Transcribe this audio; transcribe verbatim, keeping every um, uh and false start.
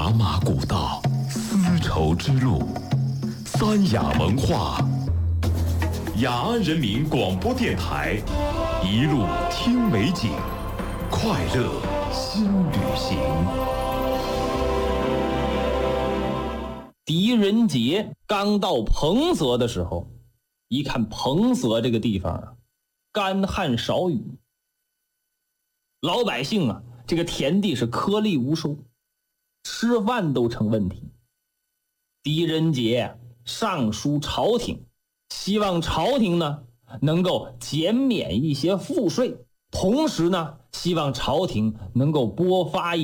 茶马古道，丝绸之路，三雅文化。雅安人民广播电台，一路听美景，快乐新旅行。 狄仁杰刚到彭泽的时候，一看彭泽这个地方啊，干旱少雨，老百姓啊，这个田地是颗粒无收，吃饭都成问题。狄仁杰上书朝廷，希望朝廷呢能够减免一些赋税，同时呢，希望朝廷能够拨发一